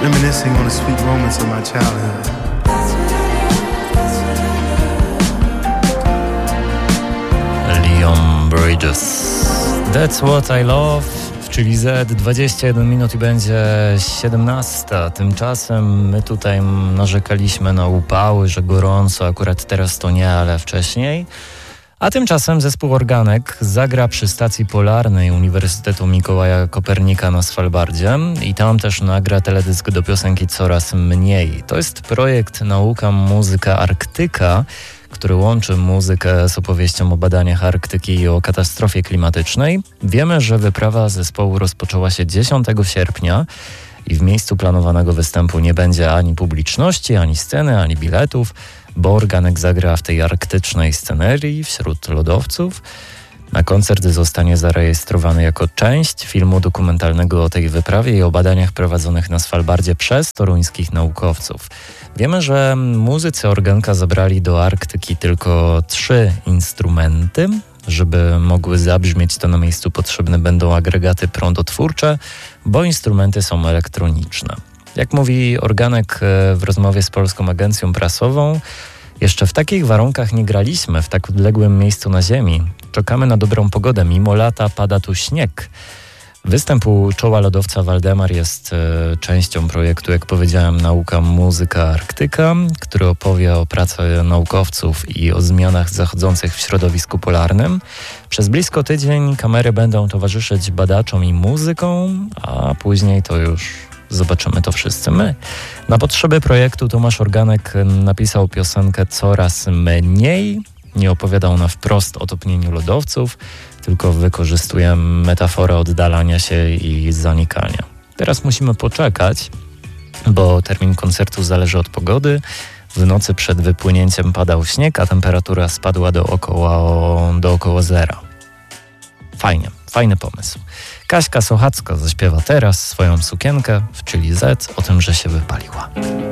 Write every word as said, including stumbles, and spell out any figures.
reminiscing on the sweet moments of my childhood. Leon Bridges. That's what I love. Czyli Z, dwadzieścia jeden minut i będzie siedemnasta. Tymczasem my tutaj narzekaliśmy na upały, że gorąco, akurat teraz to nie, ale wcześniej. A tymczasem zespół Organek zagra przy stacji polarnej Uniwersytetu Mikołaja Kopernika na Svalbardzie i tam też nagra teledysk do piosenki Coraz mniej. To jest projekt Nauka, Muzyka, Arktyka, który łączy muzykę z opowieścią o badaniach Arktyki i o katastrofie klimatycznej. Wiemy, że wyprawa zespołu rozpoczęła się dziesiątego sierpnia i w miejscu planowanego występu nie będzie ani publiczności, ani sceny, ani biletów, bo Organek zagra w tej arktycznej scenerii wśród lodowców. Na koncert zostanie zarejestrowany jako część filmu dokumentalnego o tej wyprawie i o badaniach prowadzonych na Svalbardzie przez toruńskich naukowców. Wiemy, że muzycy Organka zabrali do Arktyki tylko trzy instrumenty. Żeby mogły zabrzmieć, to na miejscu potrzebne będą agregaty prądotwórcze, bo instrumenty są elektroniczne. Jak mówi Organek w rozmowie z Polską Agencją Prasową, jeszcze w takich warunkach nie graliśmy w tak odległym miejscu na ziemi. Czekamy na dobrą pogodę, mimo lata pada tu śnieg. Występ u czoła lodowca Waldemar jest e, częścią projektu, jak powiedziałem, Nauka, Muzyka, Arktyka, który opowie o pracy naukowców i o zmianach zachodzących w środowisku polarnym. Przez blisko tydzień kamery będą towarzyszyć badaczom i muzykom, a później to już zobaczymy to wszyscy my. Na potrzeby projektu Tomasz Organek napisał piosenkę Coraz mniej. Nie opowiada ona wprost o topnieniu lodowców, tylko wykorzystuje metaforę oddalania się i zanikania. Teraz musimy poczekać, bo termin koncertu zależy od pogody. W nocy przed wypłynięciem padał śnieg, a temperatura spadła do około, do około zera. Fajnie, fajny pomysł. Kaśka Sochacka zaśpiewa teraz swoją sukienkę w Czyli Z o tym, że się wypaliła.